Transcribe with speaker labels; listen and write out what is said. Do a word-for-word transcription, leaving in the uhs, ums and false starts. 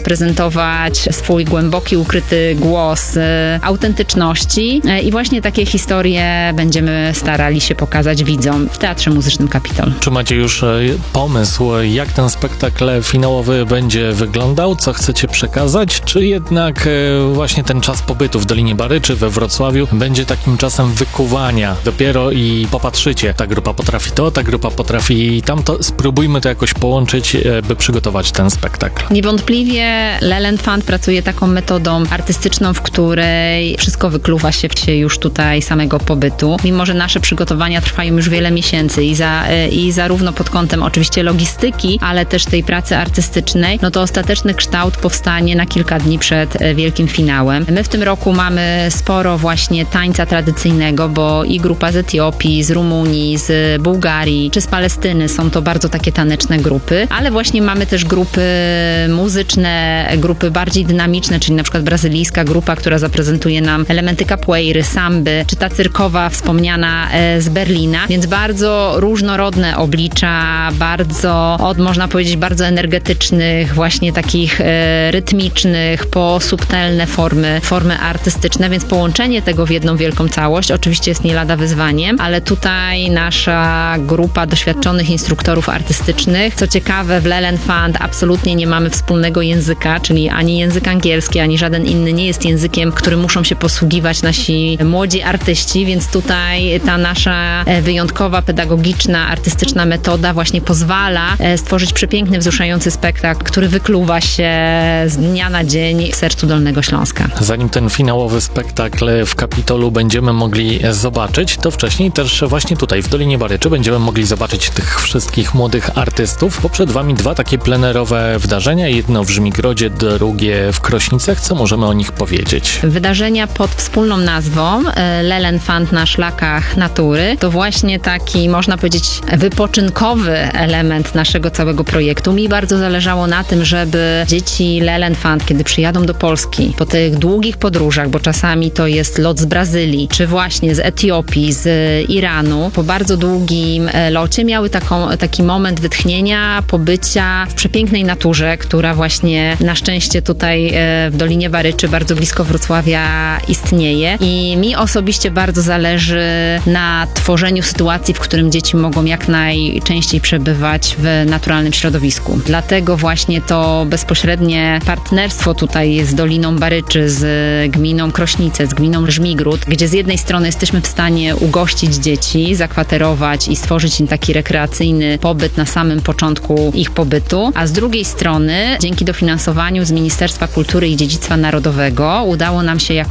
Speaker 1: zaprezentować swój głęboki, ukryty głos e, autentyczności e, i właśnie takie historie będziemy starali się pokazać widzom w Teatrze Muzycznym Kapitol.
Speaker 2: Czy macie już e, pomysł, jak ten spektakl finałowy będzie wyglądał? Co chcecie przekazać? Czy jednak e, właśnie ten czas pobytu w Dolinie Baryczy we Wrocławiu będzie takim czasem wykuwania dopiero i popatrzycie, ta grupa potrafi to, ta grupa potrafi tamto, spróbujmy to jakoś połączyć, by przygotować ten spektakl.
Speaker 1: Niewątpliwie Leland Fund pracuje taką metodą artystyczną, w której wszystko wykluwa się już tutaj samego pobytu. Mimo że nasze przygotowania trwają już wiele miesięcy i, za, i zarówno pod kątem oczywiście logistyki, ale też tej pracy artystycznej, no to ostateczny kształt powstanie na kilka dni przed wielkim finałem. My w tym roku mamy sporo właśnie tańca tradycyjnego, bo i grupa z Etiopii, z Rumunii, z Bułgarii czy z Palestyny są to bardzo takie taneczne grupy, ale właśnie mamy też grupy muzyczne, grupy bardziej dynamiczne, czyli na przykład brazylijska grupa, która zaprezentuje nam elementy capoeiry, samby, czy ta cyrkowa wspomniana z Berlina, więc bardzo różnorodne oblicza, bardzo, od można powiedzieć, bardzo energetycznych, właśnie takich e, rytmicznych, po subtelne formy, formy artystyczne, więc połączenie tego w jedną wielką całość oczywiście jest nie lada wyzwaniem, ale tutaj nasza grupa doświadczonych instruktorów artystycznych, co ciekawe, w Leland Fund absolutnie nie mamy wspólnego języka, czyli ani język angielski, ani żaden inny nie jest językiem, którym muszą się posługiwać nasi młodzi artyści, więc tutaj ta nasza wyjątkowa, pedagogiczna, artystyczna metoda właśnie pozwala stworzyć przepiękny, wzruszający spektakl, który wykluwa się z dnia na dzień w sercu Dolnego Śląska.
Speaker 2: Zanim ten finałowy spektakl w Kapitolu będziemy mogli zobaczyć, to wcześniej też właśnie tutaj w Dolinie Baryczy będziemy mogli zobaczyć tych wszystkich młodych artystów, bo przed wami dwa takie plenerowe wydarzenia, jedno w Żmigrodzie, drugie w Krośnicach. Co możemy o nich powiedzieć?
Speaker 1: Wydarzenia pod wspólną nazwą Leland Fund na szlakach natury to właśnie taki, można powiedzieć, wypoczynkowy element naszego całego projektu. Mi bardzo zależało na tym, żeby dzieci Leland Fund, kiedy przyjadą do Polski po tych długich podróżach, bo czasami to jest lot z Brazylii, czy właśnie z Etiopii, z Iranu, po bardzo długim locie miały taką, taki moment wytchnienia, pobycia w przepięknej naturze, która właśnie na szczęście tutaj w Dolinie Baryczy, bardzo blisko Wrocławia istnieje. I mi osobiście bardzo zależy na tworzeniu sytuacji, w którym dzieci mogą jak najczęściej przebywać w naturalnym środowisku. Dlatego właśnie to bezpośrednie partnerstwo tutaj z Doliną Baryczy, z gminą Krośnice, z gminą Żmigród, gdzie z jednej strony jesteśmy w stanie ugościć dzieci, zakwaterować i stworzyć im taki rekreacyjny pobyt na samym początku ich pobytu, a z drugiej strony dzięki dofinansowaniu z Ministerstwa Kultury i Dziedzictwa Narodowego udało nam się jako